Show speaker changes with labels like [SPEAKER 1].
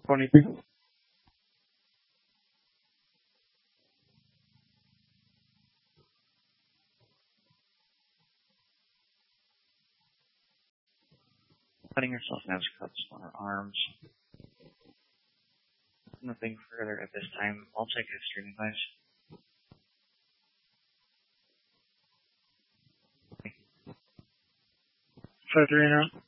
[SPEAKER 1] 23. Letting yourself now cups on her arms. Nothing further at this time. I'll check history advice. Okay. 5-3 in a row.